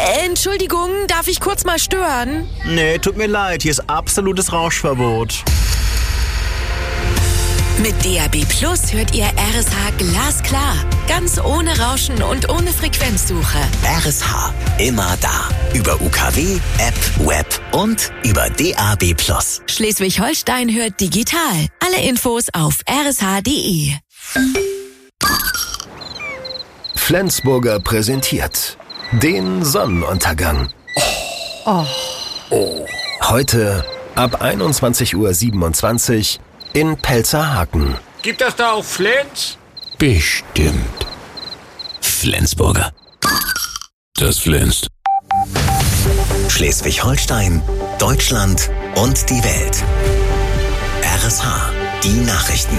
Entschuldigung, darf ich kurz mal stören? Nee, tut mir leid, hier ist absolutes Rauschverbot. Mit DAB+ hört ihr RSH glasklar. Ganz ohne Rauschen und ohne Frequenzsuche. RSH, immer da. Über UKW, App, Web und über DAB+. Schleswig-Holstein hört digital. Alle Infos auf rsh.de. Flensburger präsentiert den Sonnenuntergang. Heute ab 21:27 Uhr in Pelzerhaken. Gibt das da auch Flens? Bestimmt. Flensburger. Das flänzt. Schleswig-Holstein, Deutschland und die Welt. RSH, die Nachrichten.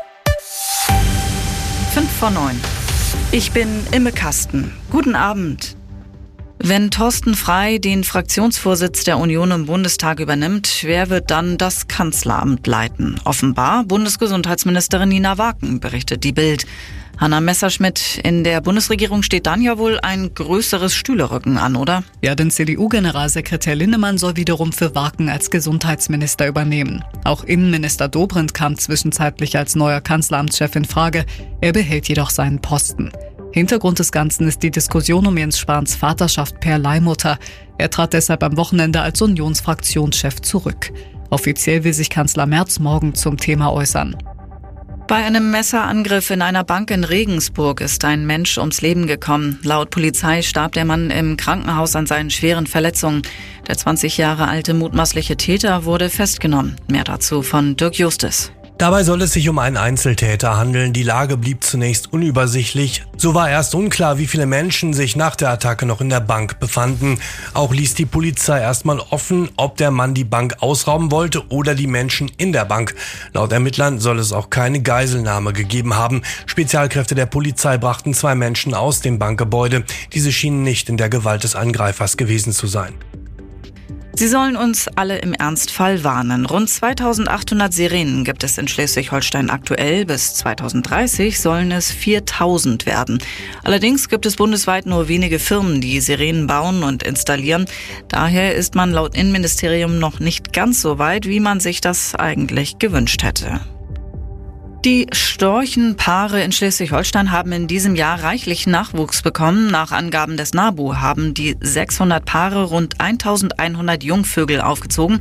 5:09. Ich bin Imme Kasten. Guten Abend. Wenn Thorsten Frey den Fraktionsvorsitz der Union im Bundestag übernimmt, wer wird dann das Kanzleramt leiten? Offenbar Bundesgesundheitsministerin Nina Waken, berichtet die Bild. Hanna Messerschmidt, in der Bundesregierung steht dann ja wohl ein größeres Stühlerücken an, oder? Ja, denn CDU-Generalsekretär Linnemann soll wiederum für Waken als Gesundheitsminister übernehmen. Auch Innenminister Dobrindt kam zwischenzeitlich als neuer Kanzleramtschef in Frage. Er behält jedoch seinen Posten. Hintergrund des Ganzen ist die Diskussion um Jens Spahns Vaterschaft per Leihmutter. Er trat deshalb am Wochenende als Unionsfraktionschef zurück. Offiziell will sich Kanzler Merz morgen zum Thema äußern. Bei einem Messerangriff in einer Bank in Regensburg ist ein Mensch ums Leben gekommen. Laut Polizei starb der Mann im Krankenhaus an seinen schweren Verletzungen. Der 20 Jahre alte mutmaßliche Täter wurde festgenommen. Mehr dazu von Dirk Justus. Dabei soll es sich um einen Einzeltäter handeln. Die Lage blieb zunächst unübersichtlich. So war erst unklar, wie viele Menschen sich nach der Attacke noch in der Bank befanden. Auch ließ die Polizei erstmal offen, ob der Mann die Bank ausrauben wollte oder die Menschen in der Bank. Laut Ermittlern soll es auch keine Geiselnahme gegeben haben. Spezialkräfte der Polizei brachten 2 Menschen aus dem Bankgebäude. Diese schienen nicht in der Gewalt des Angreifers gewesen zu sein. Sie sollen uns alle im Ernstfall warnen. Rund 2800 Sirenen gibt es in Schleswig-Holstein aktuell. Bis 2030 sollen es 4000 werden. Allerdings gibt es bundesweit nur wenige Firmen, die Sirenen bauen und installieren. Daher ist man laut Innenministerium noch nicht ganz so weit, wie man sich das eigentlich gewünscht hätte. Die Storchenpaare in Schleswig-Holstein haben in diesem Jahr reichlich Nachwuchs bekommen. Nach Angaben des NABU haben die 600 Paare rund 1100 Jungvögel aufgezogen,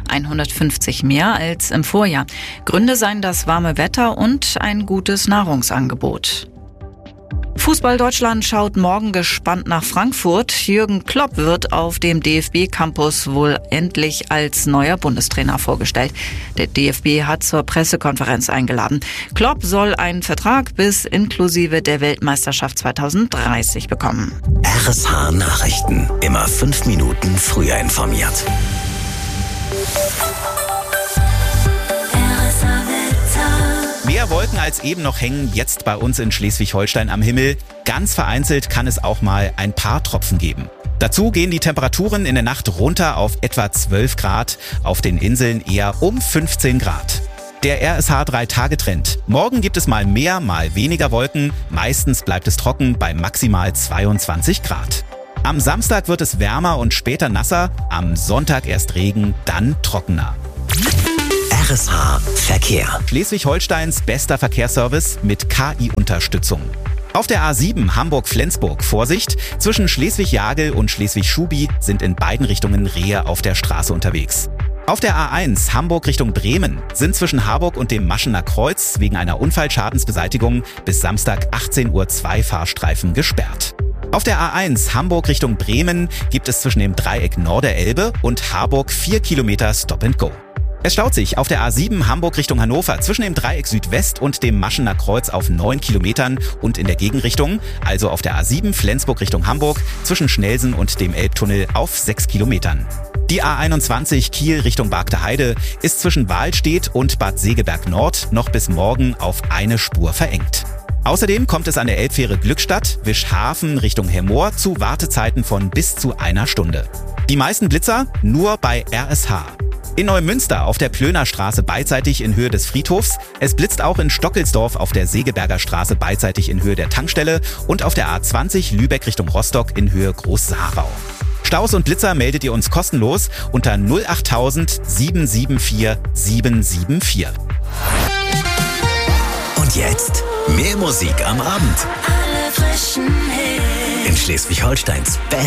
150 mehr als im Vorjahr. Gründe seien das warme Wetter und ein gutes Nahrungsangebot. Fußball Deutschland schaut morgen gespannt nach Frankfurt. Jürgen Klopp wird auf dem DFB-Campus wohl endlich als neuer Bundestrainer vorgestellt. Der DFB hat zur Pressekonferenz eingeladen. Klopp soll einen Vertrag bis inklusive der Weltmeisterschaft 2030 bekommen. RSH Nachrichten. Immer 5 Minuten früher informiert. Mehr Wolken als eben noch hängen jetzt bei uns in Schleswig-Holstein am Himmel. Ganz vereinzelt kann es auch mal ein paar Tropfen geben. Dazu gehen die Temperaturen in der Nacht runter auf etwa 12 Grad, auf den Inseln eher um 15 Grad. Der RSH 3-Tage-Trend. Morgen gibt es mal mehr, mal weniger Wolken. Meistens bleibt es trocken bei maximal 22 Grad. Am Samstag wird es wärmer und später nasser, am Sonntag erst Regen, dann trockener. RSH Verkehr. Schleswig-Holsteins bester Verkehrsservice mit KI-Unterstützung. Auf der A7 Hamburg-Flensburg Vorsicht, zwischen Schleswig-Jagel und Schleswig-Schubi sind in beiden Richtungen Rehe auf der Straße unterwegs. Auf der A1 Hamburg Richtung Bremen sind zwischen Harburg und dem Maschener Kreuz wegen einer Unfallschadensbeseitigung bis Samstag 18 Uhr 2 Fahrstreifen gesperrt. Auf der A1 Hamburg Richtung Bremen gibt es zwischen dem Dreieck Norderelbe und Harburg 4 Kilometer Stop and Go. Es staut sich auf der A7 Hamburg Richtung Hannover zwischen dem Dreieck Südwest und dem Maschener Kreuz auf 9 Kilometern und in der Gegenrichtung, also auf der A7 Flensburg Richtung Hamburg zwischen Schnelsen und dem Elbtunnel auf 6 Kilometern. Die A21 Kiel Richtung Bargteheide ist zwischen Wahlstedt und Bad Segeberg Nord noch bis morgen auf eine Spur verengt. Außerdem kommt es an der Elbfähre Glückstadt, Wischhafen Richtung Hemmoor zu Wartezeiten von bis zu 1 Stunde. Die meisten Blitzer nur bei RSH. In Neumünster auf der Plöner Straße beidseitig in Höhe des Friedhofs. Es blitzt auch in Stockelsdorf auf der Segeberger Straße beidseitig in Höhe der Tankstelle und auf der A20 Lübeck Richtung Rostock in Höhe Groß-Saarau. Staus und Blitzer meldet ihr uns kostenlos unter 08000 774 774. Und jetzt mehr Musik am Abend. Alle frischen Hits. In Schleswig-Holsteins